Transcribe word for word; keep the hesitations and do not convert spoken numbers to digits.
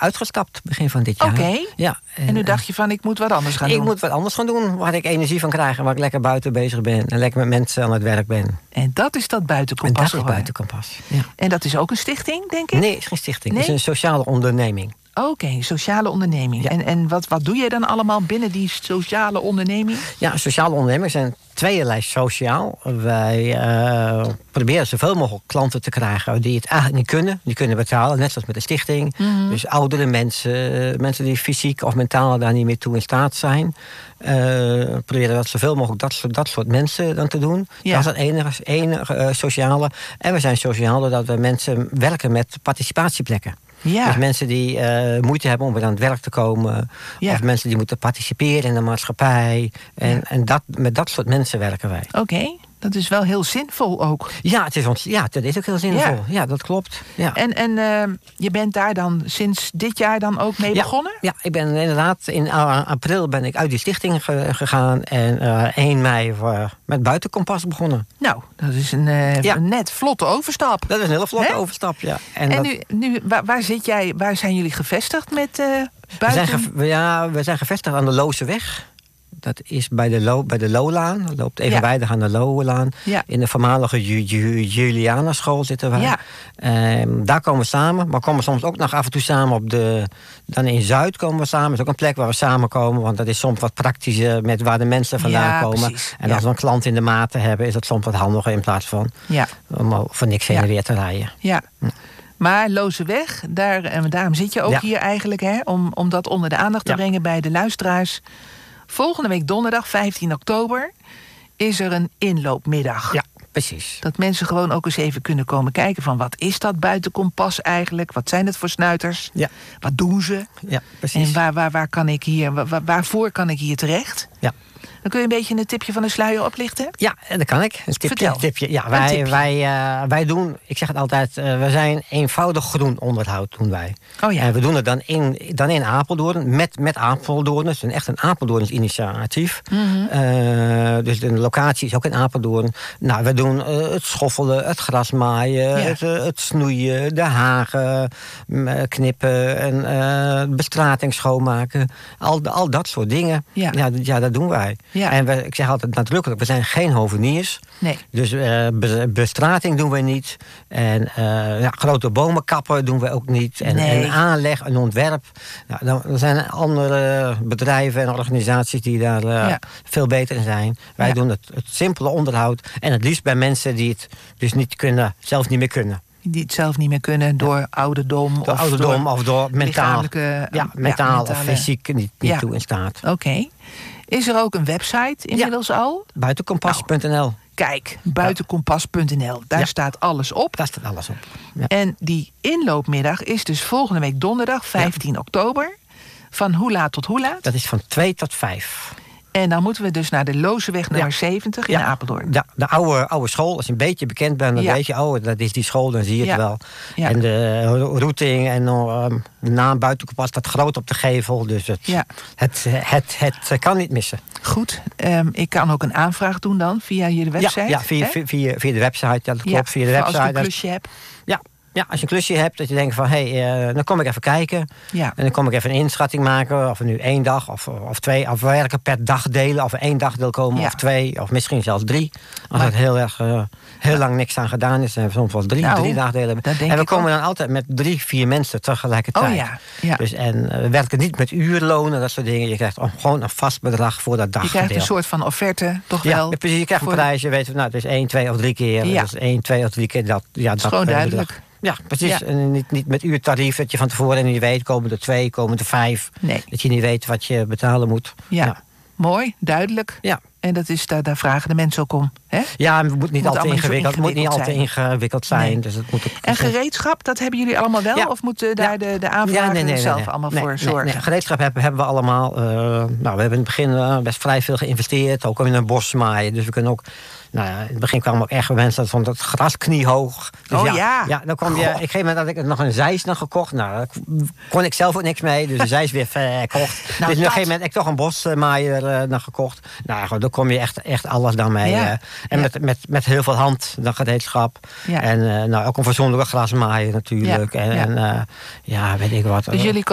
uitgestapt begin van dit jaar. Oké. Okay. Ja, en, en nu dacht je van, ik moet wat anders gaan ik doen. Ik moet wat anders gaan doen, waar ik energie van krijg... en waar ik lekker buiten bezig ben en lekker met mensen aan het werk ben. En dat is dat Buitenkompas. En dat is Buitenkompas, ja. En dat is ook een stichting, denk ik? Nee, het is geen stichting. Nee? Het is een sociale onderneming. Oké, okay, sociale onderneming. Ja. En, en wat, wat doe jij dan allemaal binnen die sociale onderneming? Ja, sociale ondernemingen zijn tweeërlei sociaal. Wij uh, proberen zoveel mogelijk klanten te krijgen die het eigenlijk niet kunnen. Die kunnen betalen, net zoals met de stichting. Mm-hmm. Dus oudere mensen, mensen die fysiek of mentaal daar niet meer toe in staat zijn. Uh, proberen dat zoveel mogelijk dat soort, dat soort mensen dan te doen. Ja. Dat is het enige, enige uh, sociale. En we zijn sociaal doordat we mensen werken met participatieplekken. Ja. Dus mensen die uh, moeite hebben om weer aan het werk te komen. Ja. Of mensen die moeten participeren in de maatschappij. En, ja. en dat, met dat soort mensen werken wij. Oké, okay. Dat is wel heel zinvol ook. Ja, het is, ons, ja dat is ook heel zinvol. Ja, ja dat klopt. Ja. En, en uh, je bent daar dan sinds dit jaar dan ook mee ja. begonnen? Ja, ik ben inderdaad in april ben ik uit die stichting ge, gegaan. En uh, één mei uh, met Buitenkompas begonnen. Nou, dat is een, uh, ja. een net vlotte overstap. Dat is een hele vlotte He? overstap, ja. En, en dat... nu, nu waar, waar zit jij, waar zijn jullie gevestigd met uh, buiten? We zijn, ge, ja, we zijn gevestigd aan de Looseweg. Dat is bij de, Lo, bij de Lolaan. Dat loopt even ja. bij de aan de Lolaan. Ja. In de voormalige Ju, Ju, Julianaschool zitten wij. Ja. Um, daar komen we samen. Maar we komen soms ook nog af en toe samen op de... Dan in Zuid komen we samen. Dat is ook een plek waar we samenkomen. Want dat is soms wat praktischer met waar de mensen vandaan ja, komen. Precies. En ja. als we een klant in de maten hebben... is dat soms wat handiger in plaats van... Ja. om voor niks heen en weer te rijden. Ja. Hm. Maar Lozeweg, daar, en daarom zit je ook ja. hier eigenlijk... Hè, om, om dat onder de aandacht te ja. brengen bij de luisteraars... Volgende week donderdag, vijftien oktober, is er een inloopmiddag. Ja, precies. Dat mensen gewoon ook eens even kunnen komen kijken van... wat is dat Buitenkompas eigenlijk? Wat zijn het voor snuiters? Ja. Wat doen ze? Ja, precies. En waar, waar, waar kan ik hier, waar, waarvoor kan ik hier terecht? Ja. Dan kun je een beetje een tipje van de sluier oplichten? Ja, dat kan ik. Een tipje, Vertel. tipje. Ja, wij, tipje. Wij, uh, wij doen, ik zeg het altijd, uh, we zijn eenvoudig groen onderhoud doen wij. Oh ja. En we doen het dan in, dan in Apeldoorn, met, met Apeldoorners. Het is echt een Apeldoorns initiatief. Mm-hmm. Uh, dus de locatie is ook in Apeldoorn. Nou, we doen uh, het schoffelen, het grasmaaien, ja. het, uh, het snoeien, de hagen uh, knippen, en uh, bestrating schoonmaken. Al, al dat soort dingen. Ja, ja, ja dat doen wij. Ja. En we, ik zeg altijd nadrukkelijk, we zijn geen hoveniers. Nee. Dus uh, be, bestrating doen we niet. En uh, ja, grote bomen kappen doen we ook niet. En, nee. en aanleg en ontwerp. Nou, dan, er zijn andere bedrijven en organisaties die daar uh, ja. veel beter in zijn. Wij ja. doen het, het simpele onderhoud. En het liefst bij mensen die het dus niet kunnen, zelf niet meer kunnen. Die het zelf niet meer kunnen door ja. ouderdom. Door of ouderdom door of door mentaal. Ja, mentaal, ja, mentaal of fysiek niet, niet ja. toe in staat. Oké. Okay. Is er ook een website inmiddels ja. al? Buitenkompas punt n l. Nou, kijk, buitenkompas punt n l. Daar ja. staat alles op. Daar staat alles op. Ja. En die inloopmiddag is dus volgende week donderdag, vijftien ja. oktober. Van hoe laat tot hoe laat? Dat is van twee tot vijf. En dan moeten we dus naar de Lozeweg nummer ja. zeventig in ja. Apeldoorn. De, de oude, oude school, als je een beetje bekend bent, dan ja. weet je, oh, dat is die school, dan zie je ja. het wel. Ja. En de routing en uh, de naam Buitenkompas staat groot op de gevel. Dus het, ja. het, het, het, het kan niet missen. Goed, um, ik kan ook een aanvraag doen dan via je website? Ja, ja via, via, via, via de website, ja, dat klopt. Ja, via de website. Als je een klusje hebt. Ja. Ja, als je een klusje hebt, dat je denkt van... hé, hey, uh, dan kom ik even kijken. Ja. En dan kom ik even een inschatting maken... of we nu één dag of, of twee... of we werken per dag delen... of we één dagdeel komen ja. of twee... of misschien zelfs drie. Als maar, er heel, erg, uh, heel lang niks aan gedaan is... dan hebben we soms wel drie, nou, drie dagdelen. En we komen ook. dan altijd met drie, vier mensen tegelijkertijd. Oh, ja. Ja. Dus, en uh, we werken niet met uurlonen, dat soort dingen. Je krijgt gewoon een vast bedrag voor dat dagdeel. Je krijgt een soort van offerte, toch ja, wel? Ja, precies. Je krijgt een prijs. Je weet, nou, het is één, twee of drie keer. Ja. Dus één, twee of drie keer dat. Ja, dat, dat is gewoon duidelijk. Bedrag. Ja, precies. Ja. En niet, niet met uurtarief dat je van tevoren niet weet... komen er twee, komen er vijf. Nee. Dat je niet weet wat je betalen moet. Ja, ja. Mooi, duidelijk. Ja. En dat is, daar, daar vragen de mensen ook om. Hè? Ja, het moet niet moet altijd ingewikkeld, ingewikkeld, moet niet altijd ingewikkeld zijn. Nee. Dus het moet ook en gereedschap, dat hebben jullie allemaal wel? Ja. Of moeten daar ja. de, de aanvragers ja, nee, nee, zelf nee, nee. allemaal nee, voor nee, zorgen? Nee, nee. Gereedschap hebben, hebben we allemaal. Uh, nou, we hebben in het begin uh, best vrij veel geïnvesteerd. Ook in een bos maaien. Dus we kunnen ook... Nou ja, in het begin kwamen ook echt mensen dat vond het gras kniehoog. Dus oh ja, ja. ja, dan kwam je. Op een gegeven moment had ik nog een zeis nog gekocht. Nou, daar kon ik zelf ook niks mee. Dus de zeis weer verkocht. Nou, dus op een gegeven moment heb ik toch een bosmaaier uh, nog gekocht. Nou, goed, dan kom je echt, echt alles dan mee. Ja. Uh, en ja. met, met, met heel veel hand, dan gereedschap. Ja. En uh, nou, ook een fatsoenlijke grasmaaier natuurlijk. Ja. En, ja. en uh, ja, weet ik wat. Dus jullie